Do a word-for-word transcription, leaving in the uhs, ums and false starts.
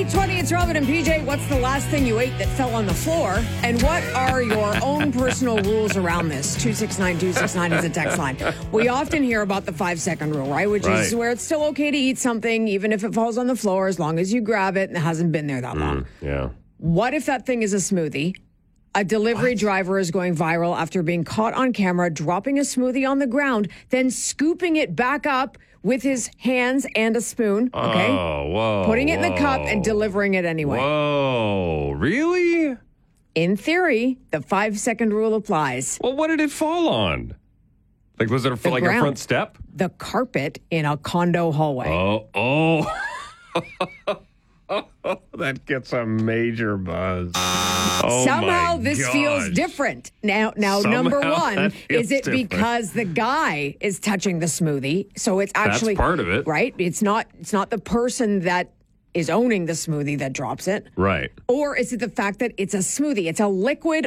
eight twenty, it's Robin and P J. What's the last thing you ate that fell on the floor? And what are your own personal rules around this? two six nine, two six nine is a text line. We often hear about the five-second rule, right? Which Right. is where it's still okay to eat something, even if it falls on the floor, as long as you grab it and it hasn't been there that long. Mm, yeah. What if that thing is a smoothie? A delivery What? driver is going viral after being caught on camera dropping a smoothie on the ground, then scooping it back up with his hands and a spoon. Okay. Oh, whoa. Putting it in the cup whoa. and delivering it anyway. Whoa. Really? In theory, the five second rule applies. Well, what did it fall on? Like, was it a, The like ground. a front step? The carpet in a condo hallway. Oh, oh. That gets a major buzz. Oh Somehow my this gosh. feels different. Now, now Somehow number that one, feels is it different. because the guy is touching the smoothie? So it's actually part of it. right? It's not. It's not the person that is owning the smoothie that drops it. Right. Or is it the fact that it's a smoothie? It's a liquid